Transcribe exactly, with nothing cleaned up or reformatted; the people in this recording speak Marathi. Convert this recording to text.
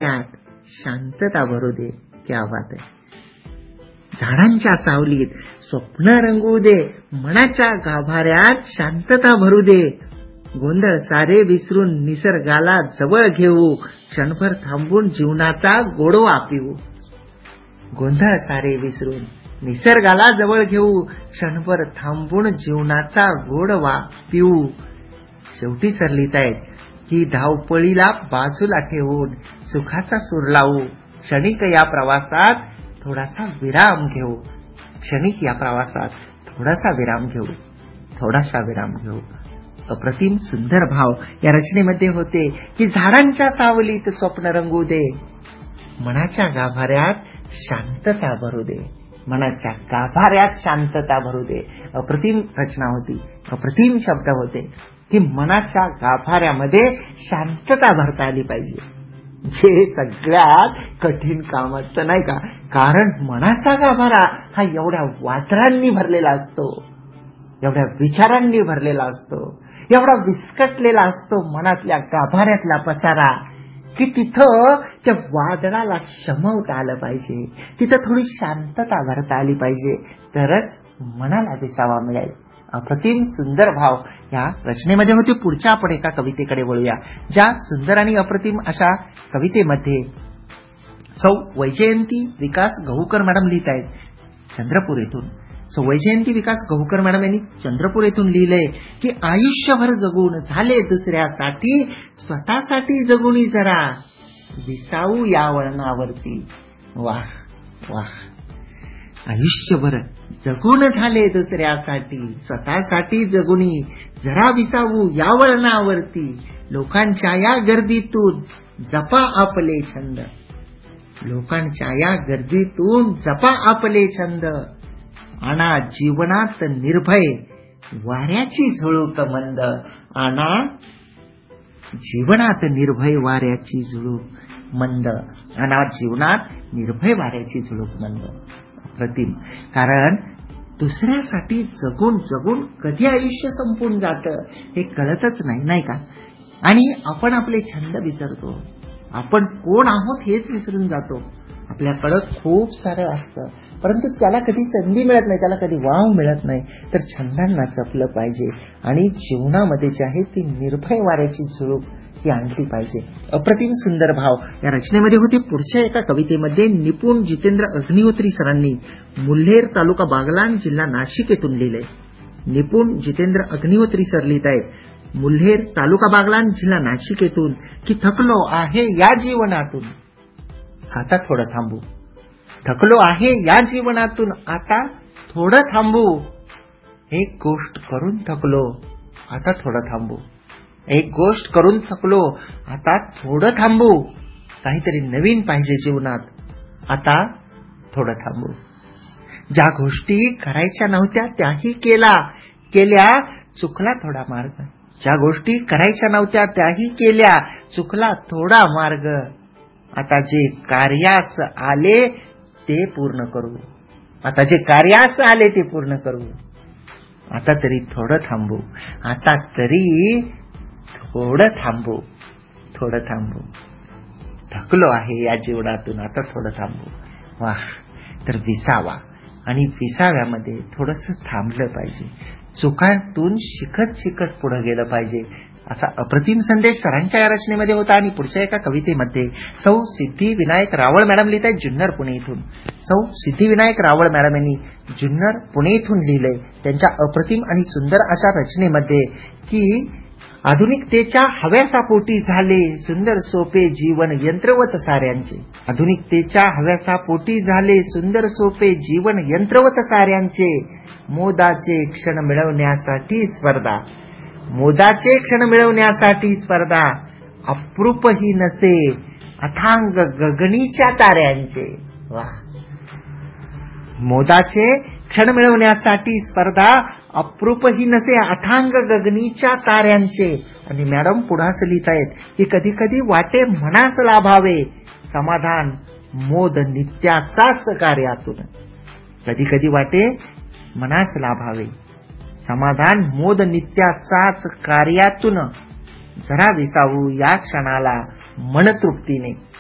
त्यात शांतता भरू दे. क्या बात आहे. झाडांच्या सावलीत स्वप्न रंगू दे, मनाच्या गाभाऱ्यात शांतता भरू दे. गोंधळ सारे विसरून निसर्गाला जवळ घेऊ, क्षणभर थांबून जीवनाचा गोडवा पिऊ. गोंधळ सारे विसरून निसर्गाला जवळ घेऊ, क्षणभर थांबून जीवनाचा गोडवा पिऊ. शेवटी सरलीतायत ही धावपळीला बाजूला ठेवून सुखाचा सूर लावू. क्षणिक या प्रवासात थोडासा विराम घेऊ. क्षणिक या प्रवासात थोडासा विराम घेऊ. थोडासा विराम घेऊ. अप्रतिम सुंदर भाव या रचनेमध्ये होते की झाडांच्या सावलीत स्वप्न रंगू दे, मनाच्या गाभाऱ्यात शांतता भरू दे. मनाच्या गाभाऱ्यात शांतता भरू दे. अप्रतिम रचना होती. अप्रतिम शब्द होते की मनाच्या गाभाऱ्यामध्ये शांतता भरता आली पाहिजे, जे सगळ्यात कठीण काम असतं नाही का. कारण मनाचा गाभारा हा एवढ्या वादळांनी भरलेला असतो, एवढ्या विचारांनी भरलेला असतो, एवढा विस्कटलेला असतो मनातल्या गाभाऱ्यातला पसारा की तिथं त्या वादळाला शमवता आलं पाहिजे. तिथं थोडी शांतता भरता आली पाहिजे, तरच मनाला विसावा मिळेल. अप्रतिम सुंदर भाव या रचनेमध्ये होते. पुढच्या आपण एका कवितेकडे वळूया, ज्या सुंदर आणि अप्रतिम अशा कवितेमध्ये सौ वैजयंती विकास गहूकर मॅडम लिहित आहेत चंद्रपूर येथून. सौ वैजयंती विकास गहूकर मॅडम यांनी चंद्रपूर येथून लिहिलंय की आयुष्यभर जगून झाले दुसऱ्यासाठी, स्वतःसाठी जगुनी जरा विसाऊ या वळणावरती. वाह वाह. आयुष्यभर जगून झाले दुसऱ्यासाठी, स्वतःसाठी जगुनी जरा विसावू या वळणावरती. लोकांच्या या गर्दीतून जपा आपले छंद, लोकांच्या या गर्दीतून जपा आपले छंद. आणा जीवनात निर्भय वाऱ्याची झुळूक मंद, आणा जीवनात निर्भय वाऱ्याची झुळूक मंद, आणा जीवनात निर्भय वाऱ्याची झुळूक मंद. अप्रतिम. कारण दुसऱ्यासाठी जगून जगून कधी आयुष्य संपून जातं हे कळतच नाही, नाही का. आणि आपण आपले छंद विसरतो, आपण कोण आहोत हेच विसरून जातो. आपल्याकडं खूप सारं असतं, परंतु त्याला कधी संधी मिळत नाही, त्याला कधी वाव मिळत नाही. तर छंदांना जपलं पाहिजे आणि जीवनामध्ये जे आहे ती निर्भय वाऱ्याची झुळूक ही आणली पाहिजे. अप्रतिम सुंदर भाव या रचनेमध्ये होते. पुढच्या एका कवितेमध्ये निपुण जितेंद्र अग्निहोत्री सरांनी मुल्हेर तालुका बागलाण जिल्हा नाशिक येथून लिहिले. निपुण जितेंद्र अग्निहोत्री सर लिहित आहेत मुल्हेर तालुका बागलाण जिल्हा नाशिक येथून की थकलो आहे या जीवनातून, आता थोडं थांबू. थकलो आहे या जीवनातून, आता थोडं थांबू. एक गोष्ट करून थकलो, आता थोडं थांबू. एक गोष्ट करून थकलो, आता थोडं थांबू. काहीतरी नवीन पाहिजे जीवनात, आता थोडं थांबू. ज्या गोष्टी करायच्या नव्हत्या त्याही केला केल्या, चुकला थोडा मार्ग. ज्या गोष्टी करायच्या नव्हत्या त्याही केल्या, चुकला थोडा मार्ग. आता जे कार्यास आले ते पूर्ण करू. आता जे कार्यास आले ते पूर्ण करू. आता तरी थोडं थांबू. आता तरी थोडं थांबू. थोडं थांबू. थकलो आहे या जीवनातून, आता थोडं थांबू. वाह. तर विसावा आणि विसाव्यामध्ये थोडंसं थांबलं पाहिजे. चुकांतून शिकत शिकत पुढे गेलं पाहिजे. असा अप्रतिम संदेश सरांच्या या रचनेमध्ये होता. आणि पुढच्या एका कवितेमध्ये सौ सिद्धी विनायक रावळ मॅडम लिहित आहेत जुन्नर पुणे इथून. सौ सिद्धी विनायक रावळ मॅडम यांनी जुन्नर पुणे इथून लिहिलंय त्यांच्या अप्रतिम आणि सुंदर अशा रचनेमध्ये की आधुनिकतेच्या हव्यासापोटी झाले सुंदर सोपे जीवन यंत्रवत साऱ्यांचे. आधुनिकतेच्या हव्यासापोटी झाले सुंदर सोपे जीवन यंत्रवत साऱ्यांचे. मोदाचे क्षण मिळवण्यासाठी स्पर्धा, मोदाचे क्षण मिळवण्यासाठी स्पर्धा. अप्रूपही नसे अथांग गगनीच्या ताऱ्यांचे. वा. मोदाचे क्षण मिळवण्यासाठी स्पर्धा, अप्रूपही नसे अथांग गगनीच्या ताऱ्यांचे. आणि मॅडम पुढाच लिहितायत की कधी कधी वाटे मनास लाभावे समाधान मोद नित्याचाच कार्यातून. कधी कधी वाटे मनास लाभावे समाधान मोद नित्याचाच कार्यातून. जरा विसावू या क्षणाला मनतृप्तीने.